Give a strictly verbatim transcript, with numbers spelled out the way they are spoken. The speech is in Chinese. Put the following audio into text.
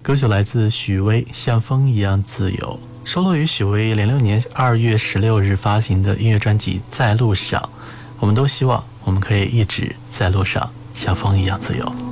歌曲来自许巍，像风一样自由，收录于许巍零六年二月十六日发行的音乐专辑《在路上》。我们都希望我们可以一直在路上，像风一样自由。